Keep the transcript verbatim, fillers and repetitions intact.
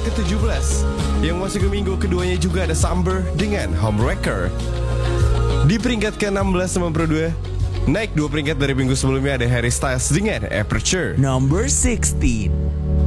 ke tujuh belas. Yang masuk ke minggu keduanya juga ada Samber dengan Homewrecker. Di peringkat ke enam belas sama Pro dua, naik dua peringkat dari minggu sebelumnya ada Harry Styles dengan Aperture. Number sixteen.